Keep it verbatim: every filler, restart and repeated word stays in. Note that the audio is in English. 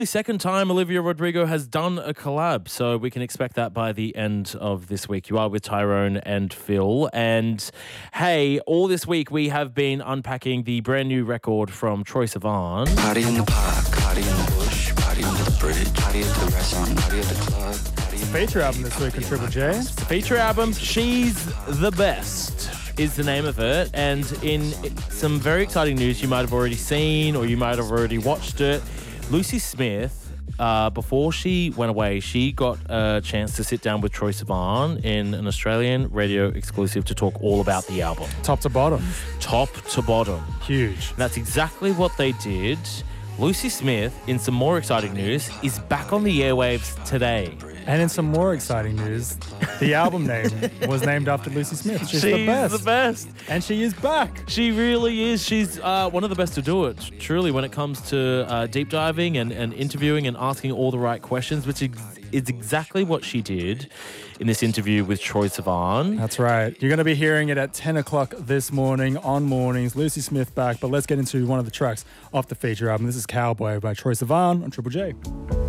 The second time Olivia Rodrigo has done a collab, so we can expect that by the end of this week. You are with Tyrone and Phil. And hey, all this week we have been unpacking the brand new record from Troye Sivan. Party in the park, party in the bush, party under the bridge, party at the restaurant, party at the club. It's a feature album this week on Triple J. It's the feature album, She's the Best is the name of it. And in some very exciting news you might have already seen or you might have already watched it, Lucy Smith, uh, before she went away, she got a chance to sit down with Troye Sivan in an Australian radio exclusive to talk all about the album. Top to bottom. Top to bottom. Huge. And that's exactly what they did. Lucy Smith, in some more exciting news, is back on the airwaves today. And in some more exciting news, the album name was named after Lucy Smith. She's, She's the best. the best. And she is back. She really is. She's uh, one of the best to do it, truly, when it comes to uh, deep diving and, and interviewing and asking all the right questions, which is exactly what she did in this interview with Troye Sivan. That's right. You're going to be hearing it at ten o'clock this morning on Mornings. Lucy Smith back. But let's get into one of the tracks off the feature album. This is Cowboy by Troye Sivan on Triple J.